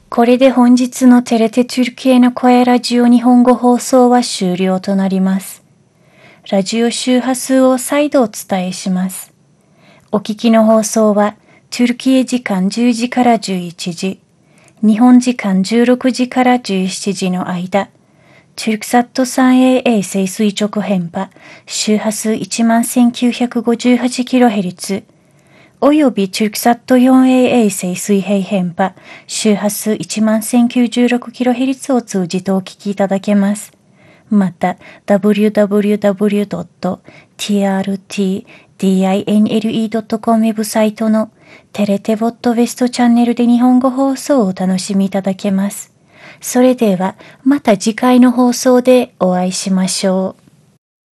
これで本日のテレテトゥルキエの声ラジオ日本語放送は終了となります。ラジオ周波数を再度お伝えします。お聞きの放送はトゥルキエ時間10時から11時、日本時間16時から17時の間、トゥルクサット 3AA 静水直変波、周波数 11,958kHz、およびトゥルクサット 4AA 静水平変波、周波数 11,096kHz を通じてお聞きいただけます。また、www.trtdinle.com ウェブサイトのテレテボットウェストチャンネルで日本語放送をお楽しみいただけます。それでは、また次回の放送でお会いしましょう。